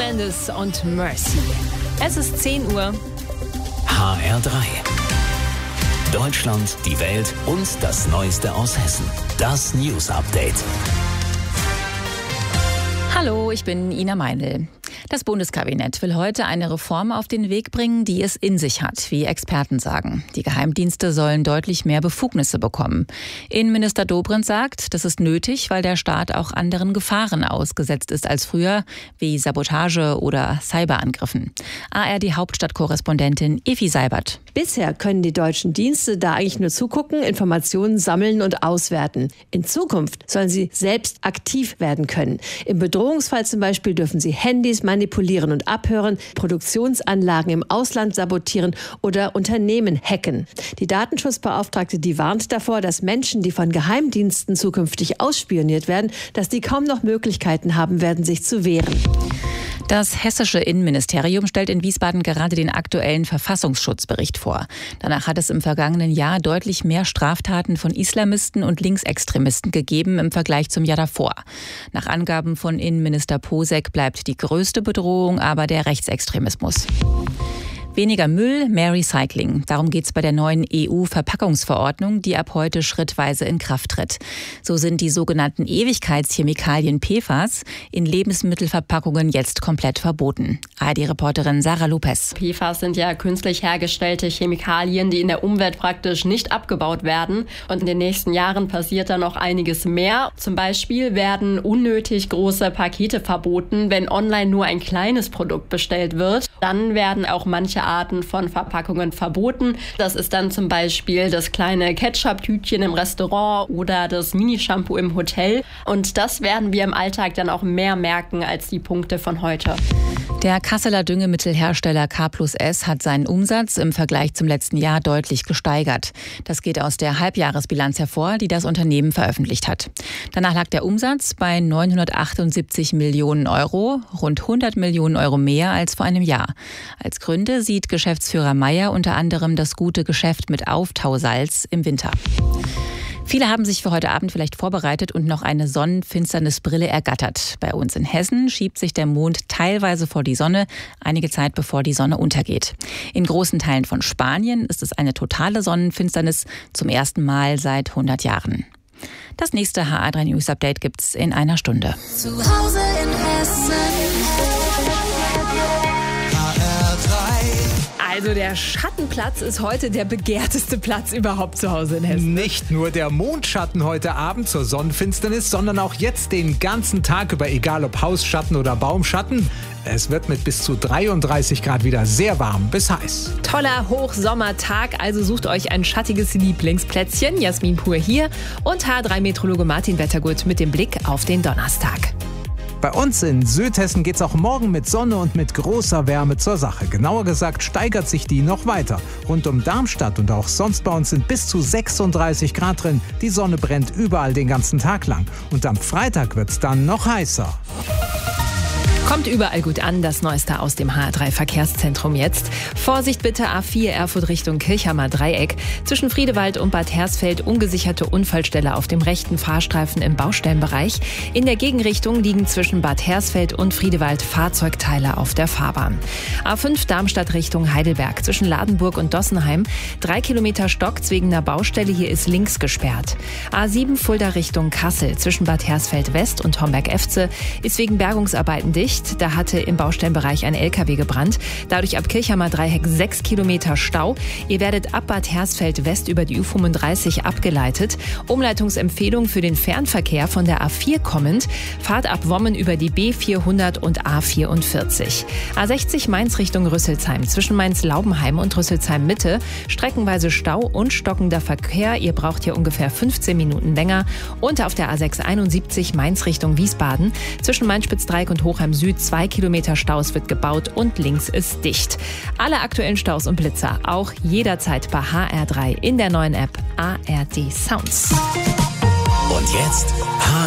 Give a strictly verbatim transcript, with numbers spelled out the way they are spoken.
Mendes und Mercy. Es ist zehn Uhr. H R drei. Deutschland, die Welt und das Neueste aus Hessen. Das News Update. Hallo, ich bin Ina Meinl. Das Bundeskabinett will heute eine Reform auf den Weg bringen, die es in sich hat, wie Experten sagen. Die Geheimdienste sollen deutlich mehr Befugnisse bekommen. Innenminister Dobrindt sagt, das ist nötig, weil der Staat auch anderen Gefahren ausgesetzt ist als früher, wie Sabotage oder Cyberangriffen. A R D-Hauptstadtkorrespondentin Evi Seibert. Bisher können die deutschen Dienste da eigentlich nur zugucken, Informationen sammeln und auswerten. In Zukunft sollen sie selbst aktiv werden können. Im Bedrohungsfall zum Beispiel dürfen sie Handys manipulieren und abhören, Produktionsanlagen im Ausland sabotieren oder Unternehmen hacken. Die Datenschutzbeauftragte, die warnt davor, dass Menschen, die von Geheimdiensten zukünftig ausspioniert werden, dass die kaum noch Möglichkeiten haben werden, sich zu wehren. Das hessische Innenministerium stellt in Wiesbaden gerade den aktuellen Verfassungsschutzbericht vor. Danach hat es im vergangenen Jahr deutlich mehr Straftaten von Islamisten und Linksextremisten gegeben im Vergleich zum Jahr davor. Nach Angaben von Innenminister Posek bleibt die größte Bedrohung aber der Rechtsextremismus. Weniger Müll, mehr Recycling. Darum geht es bei der neuen E U-Verpackungsverordnung, die ab heute schrittweise in Kraft tritt. So sind die sogenannten Ewigkeitschemikalien P F A S in Lebensmittelverpackungen jetzt komplett verboten. A R D-Reporterin Sarah Lopez. P F A S sind ja künstlich hergestellte Chemikalien, die in der Umwelt praktisch nicht abgebaut werden. Und in den nächsten Jahren passiert da noch einiges mehr. Zum Beispiel werden unnötig große Pakete verboten, wenn online nur ein kleines Produkt bestellt wird. Dann werden auch manche Arten von Verpackungen verboten. Das ist dann zum Beispiel das kleine Ketchup-Tütchen im Restaurant oder das Mini-Shampoo im Hotel. Und das werden wir im Alltag dann auch mehr merken als die Punkte von heute. Der Kasseler Düngemittelhersteller K plus S hat seinen Umsatz im Vergleich zum letzten Jahr deutlich gesteigert. Das geht aus der Halbjahresbilanz hervor, die das Unternehmen veröffentlicht hat. Danach lag der Umsatz bei neunhundertachtundsiebzig Millionen Euro, rund hundert Millionen Euro mehr als vor einem Jahr. Als Gründe sieht Geschäftsführer Meyer unter anderem das gute Geschäft mit Auftausalz im Winter. Viele haben sich für heute Abend vielleicht vorbereitet und noch eine Sonnenfinsternisbrille ergattert. Bei uns in Hessen schiebt sich der Mond teilweise vor die Sonne, einige Zeit bevor die Sonne untergeht. In großen Teilen von Spanien ist es eine totale Sonnenfinsternis, zum ersten Mal seit hundert Jahren. Das nächste H R drei News Update gibt's in einer Stunde. Zu Hause in Hessen. Also der Schattenplatz ist heute der begehrteste Platz überhaupt zu Hause in Hessen. Nicht nur der Mondschatten heute Abend zur Sonnenfinsternis, sondern auch jetzt den ganzen Tag über, egal ob Hausschatten oder Baumschatten. Es wird mit bis zu dreiunddreißig Grad wieder sehr warm bis heiß. Toller Hochsommertag, also sucht euch ein schattiges Lieblingsplätzchen. Jasmin Pur hier und H R drei Meteorologe Martin Wettergut mit dem Blick auf den Donnerstag. Bei uns in Südhessen geht's auch morgen mit Sonne und mit großer Wärme zur Sache. Genauer gesagt steigert sich die noch weiter. Rund um Darmstadt und auch sonst bei uns sind bis zu sechsunddreißig Grad drin. Die Sonne brennt überall den ganzen Tag lang. Und am Freitag wird's dann noch heißer. Kommt überall gut an, das Neueste aus dem H R drei Verkehrszentrum jetzt. Vorsicht bitte, A vier Erfurt Richtung Kirchhammer Dreieck. Zwischen Friedewald und Bad Hersfeld ungesicherte Unfallstelle auf dem rechten Fahrstreifen im Baustellenbereich. In der Gegenrichtung liegen zwischen Bad Hersfeld und Friedewald Fahrzeugteile auf der Fahrbahn. A fünf Darmstadt Richtung Heidelberg zwischen Ladenburg und Dossenheim. Drei Kilometer Stock wegen einer Baustelle, hier ist links gesperrt. A sieben Fulda Richtung Kassel zwischen Bad Hersfeld West und Homberg-Efze ist wegen Bergungsarbeiten dicht. Da hatte im Baustellenbereich ein L K W gebrannt. Dadurch ab Kirchhammer Dreieck sechs Kilometer Stau. Ihr werdet ab Bad Hersfeld West über die U fünfunddreißig abgeleitet. Umleitungsempfehlung für den Fernverkehr von der A vier kommend. Fahrt ab Wommen über die B vierhundert und A vierundvierzig. A sechzig Mainz Richtung Rüsselsheim. Zwischen Mainz-Laubenheim und Rüsselsheim Mitte. Streckenweise Stau und stockender Verkehr. Ihr braucht hier ungefähr fünfzehn Minuten länger. Und auf der A sechs einundsiebzig Mainz Richtung Wiesbaden. Zwischen Mainz-Spitzdreieck und Hochheim Süd zwei Kilometer Staus wird gebaut und links ist dicht. Alle aktuellen Staus und Blitzer auch jederzeit bei H R drei in der neuen App A R D Sounds. Und jetzt H